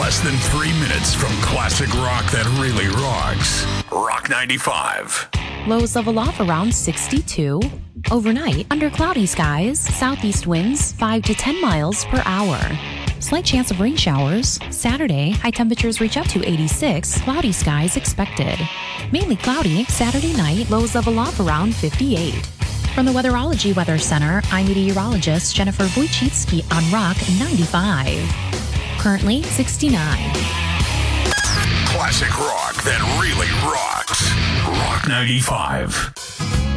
less than 3 minutes from classic rock that really rocks. Rock 95. Lows level off around 62. Overnight, under cloudy skies, southeast winds 5 to 10 miles per hour. Slight chance of rain showers. Saturday, high temperatures reach up to 86, cloudy skies expected. Mainly cloudy, Saturday night, lows level off around 58. From the Weatherology Weather Center, I'm meteorologist Jennifer Wojcicki on Rock 95. Currently 69. Classic rock that really rocks. Rock 95.